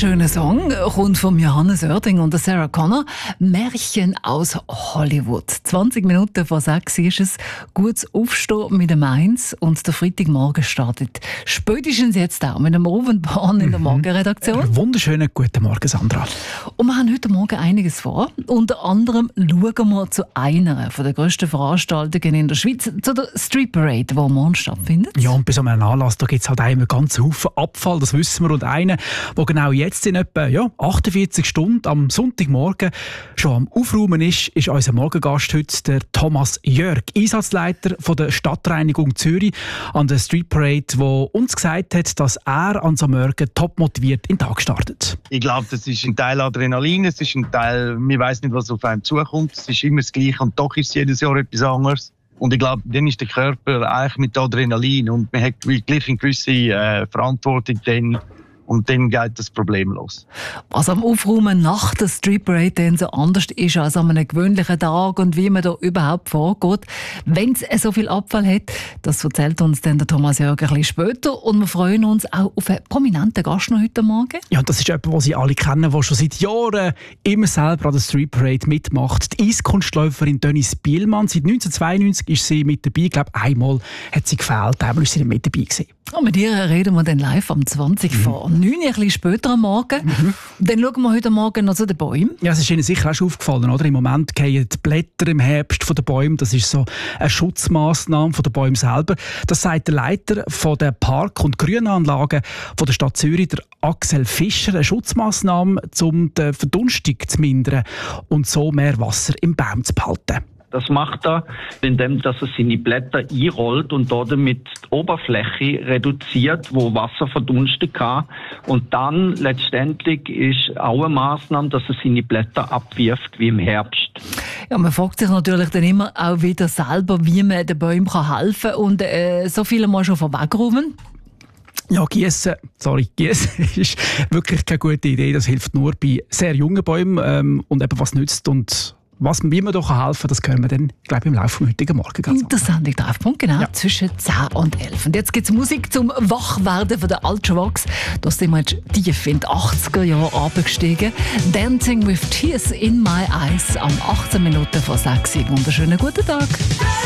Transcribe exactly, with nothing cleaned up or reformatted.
schöner Song kommt von Johannes Oerding und Sarah Connor. Märchen aus Hollywood. zwanzig Minuten vor sechs ist es. Gutes Aufstehen mit dem Eins und der Freitagmorgen startet spätestens jetzt auch mit dem Ruben Bahn in der Morgenredaktion. Wunderschönen guten Morgen, Sandra. Und wir haben heute Morgen einiges vor. Unter anderem schauen wir zu einer der grössten Veranstaltungen in der Schweiz, zu der Street Parade, die morgen stattfindet. Ja, und bei so einem Anlass gibt es halt einen ganzen Haufen Abfall, das wissen wir. Und einer, der genau jetzt in etwa ja, achtundvierzig Stunden am Sonntagmorgen schon am Aufräumen ist, ist unser Morgengast heute der Thomas Jörg, Einsatzleiter von der Stadtreinigung Zürich an der Street Parade, der uns gesagt hat, dass er an so einem Morgen top motiviert in den Tag startet. Ich glaube, das ist ein Teil Adrenalin, es ist ein Teil, man weiss nicht, was auf einem zukommt, es ist immer das Gleiche und doch ist es jedes Jahr etwas anderes. Und ich glaube, dann ist der Körper eigentlich mit Adrenalin und man hat gleich eine gewisse äh, Verantwortung dann. Und dann geht das Problem los. Was am Aufräumen nach der Street Parade dann so anders ist als an einem gewöhnlichen Tag und wie man da überhaupt vorgeht, wenn es so viel Abfall hat, das erzählt uns dann der Thomas Jörg ein bisschen später. Und wir freuen uns auch auf einen prominenten Gast noch heute Morgen. Ja, das ist jemand, den Sie alle kennen, der schon seit Jahren immer selber an der Street Parade mitmacht. Die Eiskunstläuferin Denise Bielmann. Seit neunzehnhundertzweiundneunzig ist sie mit dabei. Ich glaube, einmal hat sie gefehlt, einmal ist sie nicht mit dabei gewesen. Und mit ihr reden wir dann live am zwanzig vor neun, ein bisschen später am Morgen. Mhm. Dann schauen wir heute Morgen noch zu den Bäumen. Ja, es ist Ihnen sicher auch schon aufgefallen, oder? Im Moment fallen die Blätter im Herbst von den Bäumen. Das ist so eine Schutzmaßnahme von den Bäumen selber. Das sagt der Leiter von der Park- und Grünanlagen von der Stadt Zürich, der Axel Fischer. Eine Schutzmaßnahme, um die Verdunstung zu mindern und so mehr Wasser im Baum zu behalten. Das macht er, indem dass er seine Blätter einrollt und damit die Oberfläche reduziert, wo Wasser verdunsten kann. Und dann letztendlich ist auch eine Maßnahme, dass er seine Blätter abwirft wie im Herbst. Ja, man fragt sich natürlich dann immer auch wieder selber, wie man den Bäumen helfen kann und äh, so viele Mal schon vorwegräumen. Ja, Gießen, sorry, Gießen ist wirklich keine gute Idee. Das hilft nur bei sehr jungen Bäumen ähm, und eben was nützt und was, wie man da helfen kann, das hören wir dann, glaube ich, im Laufe des heutigen Morgen. In der Sendung Treffpunkt, genau, ja. Zwischen zehn und elf. Und jetzt gibt es Musik zum Wachwerden von der Ultravox. Da sind wir jetzt tief in die achtziger Jahre abgestiegen. Dancing with Tears in my Eyes am achtzehn Minuten vor sechs. Wunderschönen guten Tag.